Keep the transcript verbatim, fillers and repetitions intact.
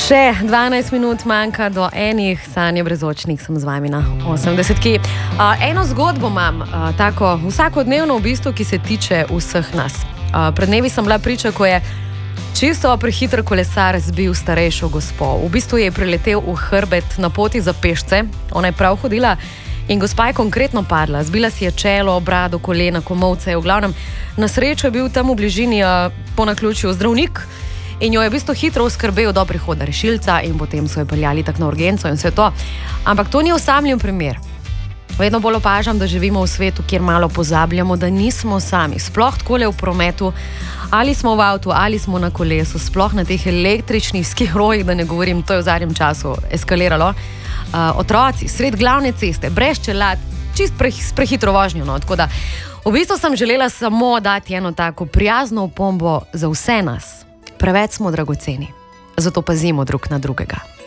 Še dvanajst minut manjka do enih, Sanje Brezočnik sem z vami na osemdesetki. Uh, eno zgodbo imam, uh, tako vsakodnevno v bistvu, ki se tiče vseh nas. Uh, pred dnevi sem bila priča, ko je čisto prehiter kolesar zbil starejšo gospo. V bistvu je priletel v hrbet na poti za pešce, ona je prav hodila in gospa je konkretno padla. Zbila si je čelo, brado, kolena, komolce, v glavnem na srečo je bil tam v bližini uh, po naključju zdravnik, in jo je v bistvu hitro oskrbel do prihoda rešilca in potem so jo peljali tak na urgenco in vse to. Ampak to ni osamljen primer. Vedno bolj opažam, da živimo v svetu, kjer malo pozabljamo, da nismo sami. Sploh takole v prometu, ali smo v avtu, ali smo na kolesu, sploh na teh električnih skirojih, da ne govorim, to je v zadnjem času eskaliralo. Uh, otroci, sred glavne ceste, brez čelad, čist pre, s prehitro vožnjo. No. Tako da, v bistvu sem želela samo dati eno tako prijazno opombo za vse nas. Preveč smo dragoceni, zato pazimo drug na drugega.